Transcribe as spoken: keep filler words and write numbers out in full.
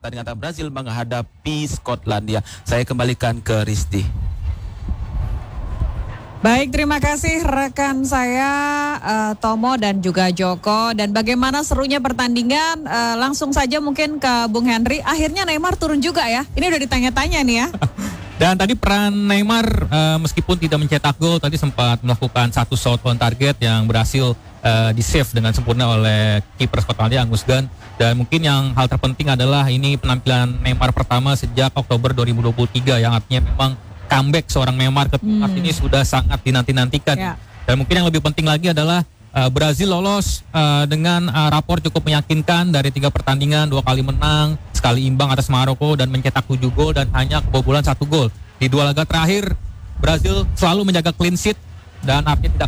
Pertandingan antara Brazil menghadapi Skotlandia. Saya kembalikan ke Risti. Baik, terima kasih rekan saya uh, Tomo dan juga Joko. Dan bagaimana serunya pertandingan, uh, langsung saja mungkin ke Bung Henry. Akhirnya Neymar turun juga ya, ini udah ditanya-tanya nih ya. Dan tadi peran Neymar uh, meskipun tidak mencetak gol, tadi sempat melakukan satu shot on target yang berhasil uh, di-save dengan sempurna oleh kiper Skotlandia Angus Gunn. Dan mungkin yang hal terpenting adalah ini penampilan Neymar pertama sejak Oktober dua ribu dua puluh tiga, yang artinya memang comeback seorang Neymar ke timnas hmm. ini sudah sangat dinanti-nantikan. Ya. Dan mungkin yang lebih penting lagi adalah uh, Brazil lolos uh, dengan uh, rapor cukup meyakinkan dari tiga pertandingan, dua kali menang, sekali imbang atas Maroko dan mencetak tujuh gol dan hanya kebobolan satu gol. Di dua laga terakhir Brazil selalu menjaga clean sheet dan artinya tidak